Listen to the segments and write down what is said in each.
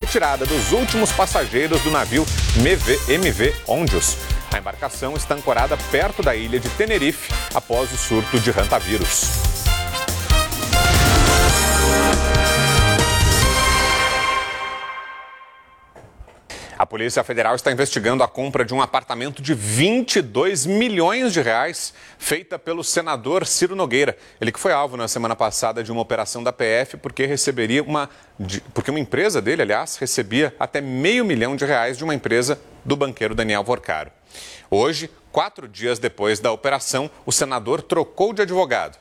retirada dos últimos passageiros do navio MV Ondius. A embarcação está ancorada perto da ilha de Tenerife após o surto de hantavírus. A Polícia Federal está investigando a compra de um apartamento de 22 milhões de reais feita pelo senador Ciro Nogueira. Ele que foi alvo na semana passada de uma operação da PF porque uma empresa dele, aliás, recebia até R$500 mil de uma empresa do banqueiro Daniel Vorcaro. Hoje, 4 dias depois da operação, o senador trocou de advogado.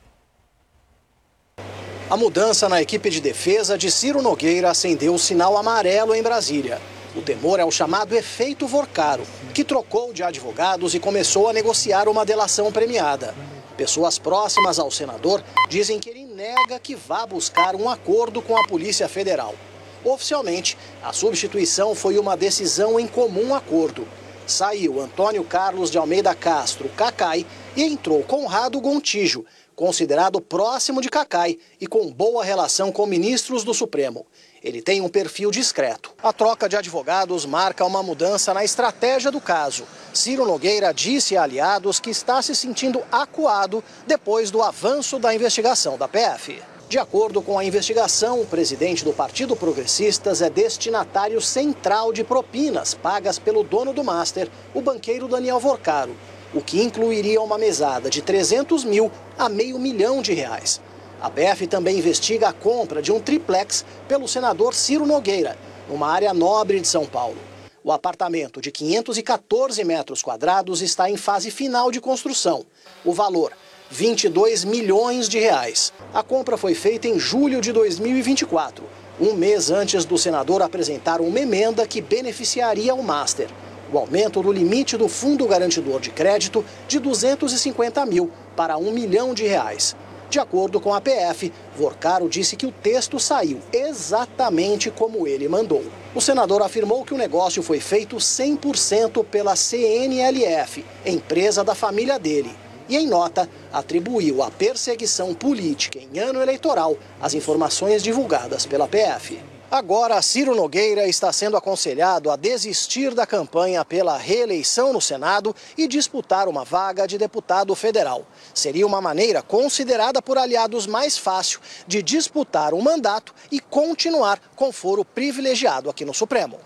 A mudança na equipe de defesa de Ciro Nogueira acendeu o sinal amarelo em Brasília. O temor é o chamado efeito Vorcaro, que trocou de advogados e começou a negociar uma delação premiada. Pessoas próximas ao senador dizem que ele nega que vá buscar um acordo com a Polícia Federal. Oficialmente, a substituição foi uma decisão em comum acordo. Saiu Antônio Carlos de Almeida Castro, Cacai, e entrou Conrado Gontijo, considerado próximo de Cacai e com boa relação com ministros do Supremo. Ele tem um perfil discreto. A troca de advogados marca uma mudança na estratégia do caso. Ciro Nogueira disse a aliados que está se sentindo acuado depois do avanço da investigação da PF. De acordo com a investigação, o presidente do Partido Progressistas é destinatário central de propinas pagas pelo dono do Master, o banqueiro Daniel Vorcaro, o que incluiria uma mesada de 300 mil a R$500 mil. A PF também investiga a compra de um triplex pelo senador Ciro Nogueira, numa área nobre de São Paulo. O apartamento de 514 metros quadrados está em fase final de construção. O valor, R$22 milhões. A compra foi feita em julho de 2024, um mês antes do senador apresentar uma emenda que beneficiaria o Master. O aumento do limite do Fundo Garantidor de Crédito de 250 mil para R$1 milhão. De acordo com a PF, Vorcaro disse que o texto saiu exatamente como ele mandou. O senador afirmou que o negócio foi feito 100% pela CNLF, empresa da família dele. E, em nota, atribuiu à perseguição política em ano eleitoral as informações divulgadas pela PF. Agora, Ciro Nogueira está sendo aconselhado a desistir da campanha pela reeleição no Senado e disputar uma vaga de deputado federal. Seria uma maneira considerada por aliados mais fácil de disputar um mandato e continuar com foro privilegiado aqui no Supremo.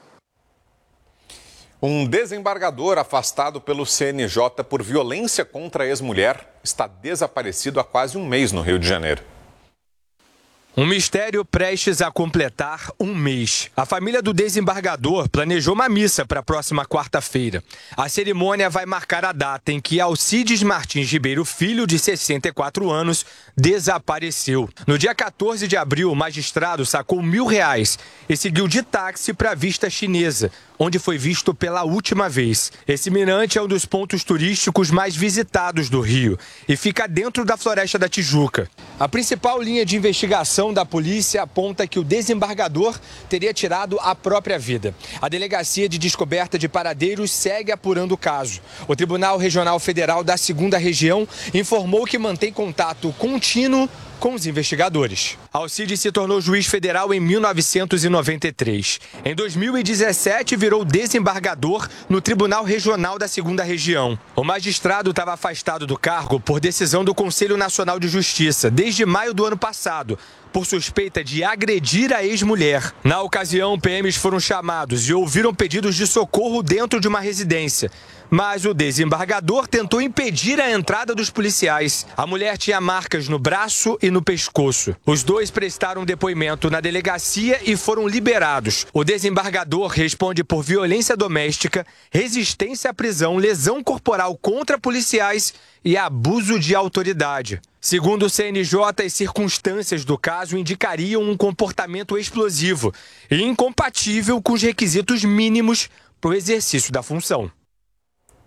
Um desembargador afastado pelo CNJ por violência contra a ex-mulher está desaparecido há quase um mês no Rio de Janeiro. Um mistério prestes a completar um mês. A família do desembargador planejou uma missa para a próxima quarta-feira. A cerimônia vai marcar a data em que Alcides Martins Ribeiro Filho, de 64 anos, desapareceu. No dia 14 de abril, o magistrado sacou R$1.000 e seguiu de táxi para a Vista Chinesa, onde foi visto pela última vez. Esse mirante é um dos pontos turísticos mais visitados do Rio e fica dentro da Floresta da Tijuca. A principal linha de investigação da polícia aponta que o desembargador teria tirado a própria vida. A Delegacia de Descoberta de Paradeiros segue apurando o caso. O Tribunal Regional Federal da 2ª Região informou que mantém contato contínuo com os investigadores. Alcides se tornou juiz federal em 1993. Em 2017, virou desembargador no Tribunal Regional da 2ª Região. O magistrado estava afastado do cargo por decisão do Conselho Nacional de Justiça desde maio do ano passado, por suspeita de agredir a ex-mulher. Na ocasião, PMs foram chamados e ouviram pedidos de socorro dentro de uma residência. Mas o desembargador tentou impedir a entrada dos policiais. A mulher tinha marcas no braço e no pescoço. Os dois prestaram depoimento na delegacia e foram liberados. O desembargador responde por violência doméstica, resistência à prisão, lesão corporal contra policiais e abuso de autoridade. Segundo o CNJ, as circunstâncias do caso indicariam um comportamento explosivo e incompatível com os requisitos mínimos para o exercício da função.